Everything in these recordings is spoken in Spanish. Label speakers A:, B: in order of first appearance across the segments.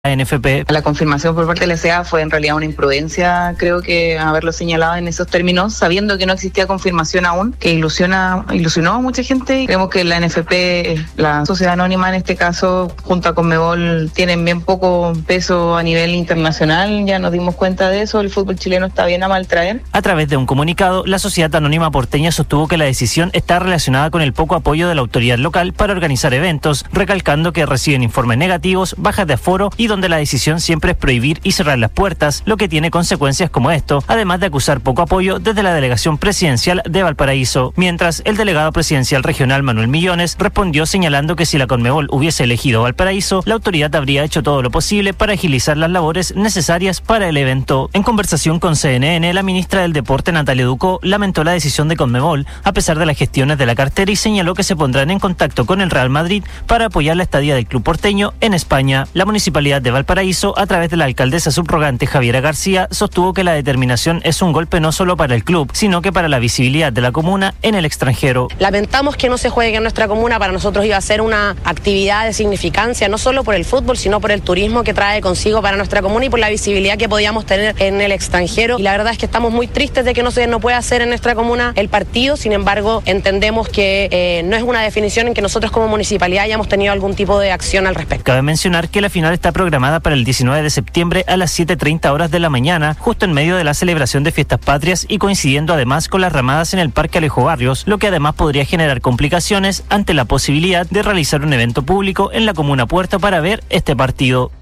A: la NFP.
B: La confirmación por parte de la SEA fue en realidad una imprudencia, creo que haberlo señalado en esos términos, sabiendo que no existía confirmación aún, que ilusionó a mucha gente. Creemos que la NFP, la sociedad anónima en este caso, junto a Conmebol, tienen bien poco peso a nivel internacional, ya nos dimos cuenta de eso, el fútbol chileno está bien a mal traer.
A: A través de un comunicado, la Sociedad Anónima Porteña sostuvo que la decisión está relacionada con el poco apoyo de la autoridad local para organizar eventos, recalcando que reciben informes negativos, bajas de aforo y donde la decisión siempre es prohibir y cerrar las puertas, lo que tiene consecuencias como esto, además de acusar poco apoyo desde la delegación presidencial de Valparaíso. Mientras, el delegado presidencial regional Manuel Millones respondió señalando que si la Conmebol hubiese elegido Valparaíso, la autoridad habría hecho todo lo posible para agilizar las labores necesarias para el evento. En conversación con CNN, la ministra del Deporte Natalia Ducó lamentó la decisión de Conmebol, a pesar de las gestiones de la cartera, y señaló que se pondrán en contacto con el Real Madrid para apoyar la estadía del club porteño en España. La municipalidad de Valparaíso, a través de la alcaldesa subrogante Javiera García, sostuvo que la determinación es un golpe no solo para el club, sino que para la visibilidad de la comuna en el extranjero.
C: Lamentamos que no se juegue en nuestra comuna. Para nosotros iba a ser una actividad de significancia, no solo por el fútbol, sino por el turismo que trae consigo para nuestra comuna y por la visibilidad que podíamos tener en el extranjero. Y la verdad es que estamos muy tristes de que no pueda hacer en nuestra comuna el partido. Sin embargo, entendemos que no es una definición en que nosotros como municipalidad hayamos tenido algún tipo de acción al respecto.
A: Cabe mencionar que la final está programada para el 19 de septiembre a las 7:30 horas de la mañana, justo en medio de la celebración de fiestas patrias y coincidiendo además con las ramadas en el Parque Alejo Barrios, lo que además podría generar complicaciones ante la posibilidad de realizar un evento público en la comuna Puerto para ver este partido.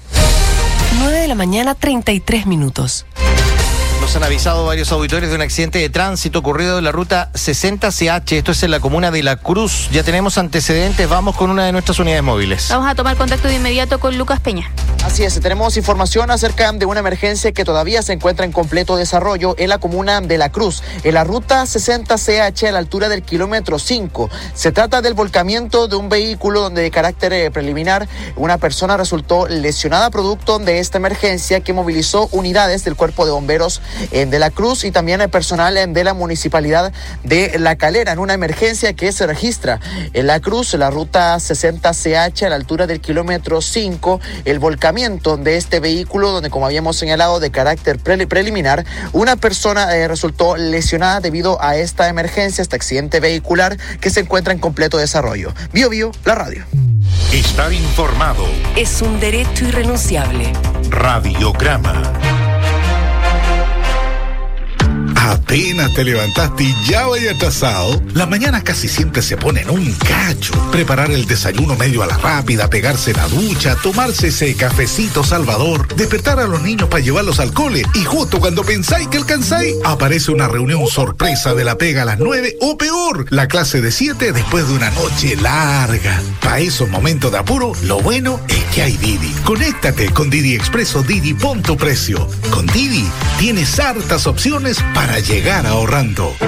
D: 9:33 a.m.
E: Nos han avisado varios auditores de un accidente de tránsito ocurrido en la ruta 60CH. Esto es en la comuna de La Cruz. Ya tenemos antecedentes. Vamos con una de nuestras unidades móviles.
F: Vamos a tomar contacto de inmediato con Lucas Peña.
G: Así es, tenemos información acerca de una emergencia que todavía se encuentra en completo desarrollo en la comuna de La Cruz, en la ruta 60CH a la altura del kilómetro 5. Se trata del volcamiento de un vehículo donde, de carácter preliminar, una persona resultó lesionada producto de esta emergencia que movilizó unidades del Cuerpo de Bomberos de La Cruz y también el personal de la municipalidad de La Calera, en una emergencia que se registra en La Cruz, en la ruta 60CH a la altura del kilómetro 5, el volcamiento de este vehículo donde, como habíamos señalado, de carácter preliminar, una persona resultó lesionada debido a esta emergencia, este accidente vehicular que se encuentra en completo desarrollo. Bio, la radio.
H: Estar informado
D: Es un derecho irrenunciable.
H: Radiograma. Apenas te levantaste y ya vaya atrasado. Las mañanas casi siempre se ponen un cacho. Preparar el desayuno medio a la rápida, pegarse la ducha, tomarse ese cafecito salvador, despertar a los niños para llevarlos al cole y justo cuando pensáis que alcanzáis, aparece una reunión sorpresa de la pega a las 9 o peor, la clase de 7 después de una noche larga. Para esos momentos de apuro, lo bueno es que hay Didi. Conéctate con Didi Expreso Didi, pon tu precio. Con Didi tienes hartas opciones para llegar ahorrando.